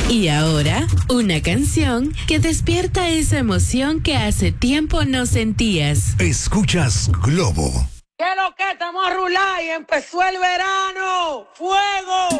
Y ahora, una canción que despierta esa emoción que hace tiempo no sentías. Escuchas Globo. ¿Qué es lo que estamos a rular y empezó el verano? ¡Fuego!